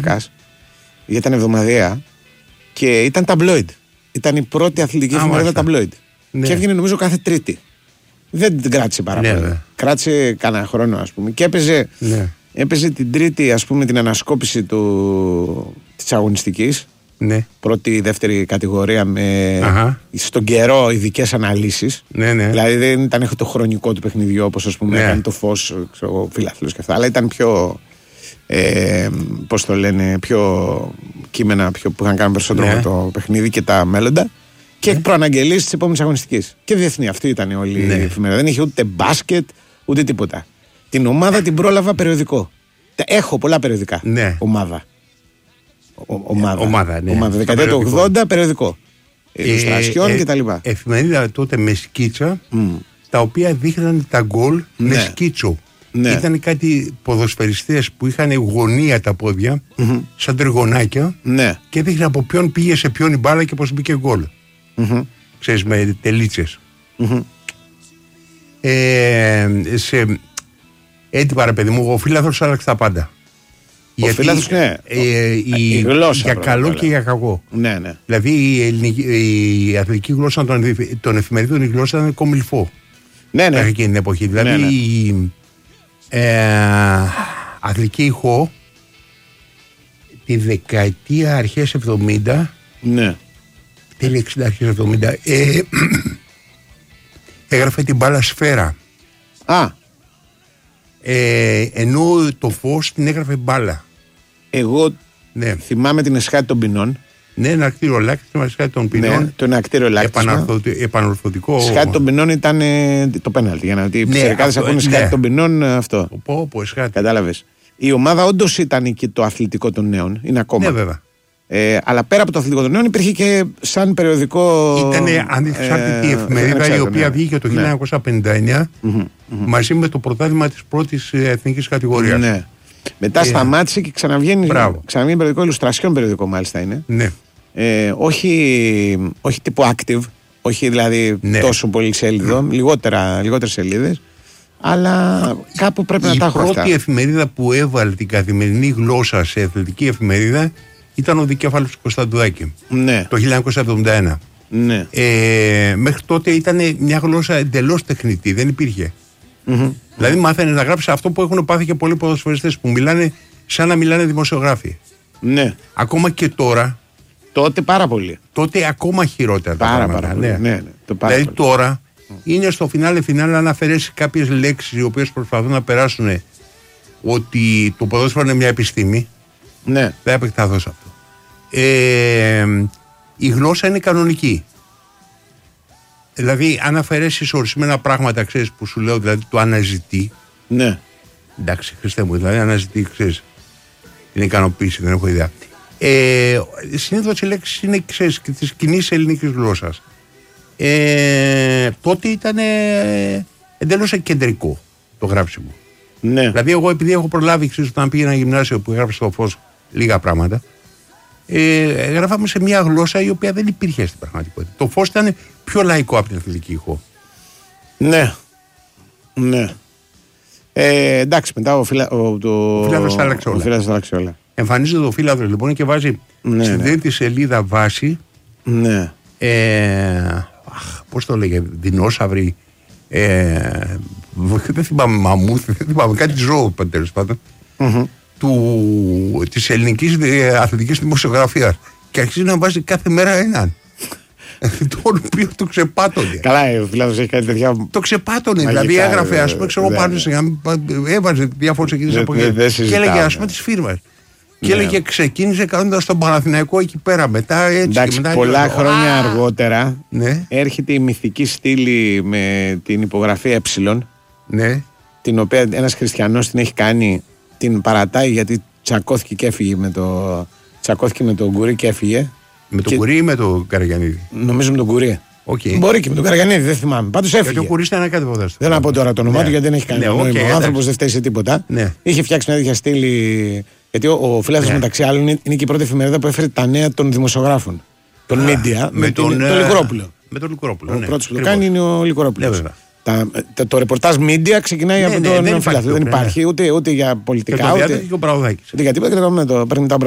Λουκάς, γιατί ήταν εβδομαδιαία και ήταν ταμπλόιντ. Ήταν η πρώτη αθλητική εφημερίδα ταμπλόιντ. Και έβγαινε νομίζω κάθε Τρίτη. Δεν την κράτησε πάρα πολύ. Κράτησε κανένα χρόνο, ας πούμε. Και έπαιζε την Τρίτη, ας πούμε, την ανασκόπηση της αγωνιστικής. Πρώτη, δεύτερη κατηγορία με στον καιρό ειδικές αναλύσεις. Δηλαδή δεν ήταν το χρονικό του παιχνιδιού όπως, ας πούμε, έκανε το Φως, ο Φιλάθλος και αυτά. Αλλά ήταν πιο. Πώς το λένε, πιο κείμενα που είχαν κάνει περισσότερο με το παιχνίδι και τα μέλλοντα. Και προαναγγελίες της επόμενης αγωνιστικής. Και διεθνή, αυτή ήταν όλη η εφημερίδα. Δεν είχε ούτε μπάσκετ ούτε τίποτα. Την ομάδα την πρόλαβα περιοδικό. Έχω πολλά περιοδικά. Ομάδα. Δεκαετία του 80 περιοδικό. Ιλουστρασιών κτλ. Εφημερίδα τότε με σκίτσα, τα οποία δείχναν τα γκολ με σκίτσο. Ήταν κάτι ποδοσφαιριστές που είχαν γωνία τα πόδια, σαν τριγωνάκια, και δείχναν από ποιον πήγε σε ποιον η μπάλα και πώς μπήκε γκολ. Ξέρεις, με τελίτσες. Έτυπα, ρε παιδί μου, ο Φύλαθρος άλλαξε τα πάντα. Ο Φύλαθρος, η γλώσσα. Για καλό και για κακό. Δηλαδή η αθλητική γλώσσα των εφημερίδων, η γλώσσα ήταν κομιλφό. Εκείνη την εποχή. Δηλαδή η αθλητική ηχό τη δεκαετία αρχές 70, τέλη 60 αρχές 70, έγραφε την μπάλα σφαίρα. Ενώ το Φως την έγραφε μπάλα. Εγώ θυμάμαι την Εσχάτη των Ποινών. Ένα ακτήρολάκι στην Εσχάτη των Ποινών. Το ένα ακτήρολάκι. Επανορθωτικό. Εσχάτη των Ποινών ήταν το πέναλτι. Για να δει οι ψερικάδες ακούνε Εσχάτη των Ποινών, αυτό. Κατάλαβες. Η ομάδα όντως ήταν και το αθλητικό των νέων. Είναι ακόμα. Βέβαια. Αλλά πέρα από το αθλητικό των νέων υπήρχε και σαν περιοδικό. Ήταν ανεξάρτητη εφημερίδα η οποία βγήκε το 1959 μαζί με το πρωτάθλημα της πρώτης εθνικής κατηγορίας. Μετά σταμάτησε και ξαναβγαίνει περιοδικό, Ιλουστρασιών περιοδικό μάλιστα είναι. Όχι τύπου active, όχι δηλαδή τόσο πολύ σέλιδο, λιγότερες σελίδες. Αλλά κάπου πρέπει να τα έχω αυτά. Η πρώτη εφημερίδα που έβαλε την καθημερινή γλώσσα σε αθλητική εφημερίδα ήταν ο Δικέφαλος του Κωνσταντουδάκη, το 1971. Μέχρι τότε ήταν μια γλώσσα εντελώς τεχνητή, δεν υπήρχε. Δηλαδή μάθαινε να γράψει αυτό που έχουν πάθει και πολλοί ποδοσφαιριστές που μιλάνε σαν να μιλάνε δημοσιογράφοι. Ακόμα και τώρα. Τότε πάρα πολύ. Τότε ακόμα χειρότερα. Πάρα πολύ. Δηλαδή τώρα είναι στο φινάλε να αφαιρέσει κάποιες λέξεις οι οποίες προσπαθούν να περάσουν ότι το ποδόσφαιρο είναι μια επιστήμη. Δεν επεκταθώ σε αυτό. Η γλώσσα είναι κανονική. Δηλαδή, αν αφαιρέσεις ορισμένα πράγματα, ξέρεις, που σου λέω, δηλαδή το αναζητεί. Εντάξει, Χριστέ μου, δηλαδή αναζητεί, ξέρεις, την ικανοποίηση, δεν έχω ιδέα. Συνήθως οι λέξεις είναι, ξέρεις, της κοινής ελληνικής γλώσσας. Τότε ήταν εντελώς κεντρικό το γράψιμο. Δηλαδή, εγώ επειδή έχω προλάβει, ξέρεις, όταν πήγαινα γυμνάσιο που έγραψε στο Φως λίγα πράγματα, γράφαμε σε μια γλώσσα η οποία δεν υπήρχε στην πραγματικότητα. Το Φως ήταν πιο λαϊκό από την αθλητική ηχό. Εντάξει, μετά ο Φύλαθρος άλλαξε όλα. Εμφανίζεται ο Φύλαθρος λοιπόν και βάζει στην τρίτη σελίδα βάση. Πώς το λέγε, δεινόσαυροι. Δεν θυμάμαι, μαμούθ, δεν θυμάμαι, κάτι ζώο τέλος πάντων. Της ελληνικής αθλητικής δημοσιογραφίας. Και αρχίζει να βάζει κάθε μέρα έναν. Τον οποίο το ξεπάτωνε. Καλά, ο Φιλάθος έχει κάτι τέτοια. Το ξεπάτωνε. Δηλαδή έγραφε, ας πούμε, ξέρω πάνω σε. Έβαζε διάφορες εκείνες εποχές. Και έλεγε, ας πούμε, τις φίρμες. Και έλεγε, ξεκίνησε κάνοντας τον Παναθηναϊκό εκεί πέρα. Μετά έτσι. Εντάξει, πολλά χρόνια αργότερα έρχεται η μυθική στήλη με την υπογραφή Ε. Την οποία ένας χριστιανός την έχει κάνει. Την παρατάει γιατί τσακώθηκε και έφυγε με τον Κουρί και έφυγε. Με τον Κουρί ή με τον Καραγιαννίδη? Νομίζω με τον Κουρί. Μπορεί και με τον Καραγιαννίδη, δεν θυμάμαι. Πάντως έφυγε. Γιατί ο Κουρί ήταν κάτι ποδόσφαιρο. Δεν να πω τώρα το όνομά του γιατί δεν έχει κάνει νόημα. Ο άνθρωπος δεν φταίει σε τίποτα. Είχε φτιάξει μια τέτοια στήλη. Γιατί ο Φιλάθος μεταξύ άλλων είναι και η πρώτη εφημερίδα που έφερε τα νέα των δημοσιογράφων. Των media με τον Λικουρόπουλο. Με τον Λικουρόπουλο. Ο πρώτος που το κάνει είναι ο Λικουρόπουλος. Το ρεπορτάζ media ξεκινάει από τον Φιλάθο. Δεν υπάρχει ούτε για πολιτικά. Ούτε για τίποτα. Και το παίρνει μετά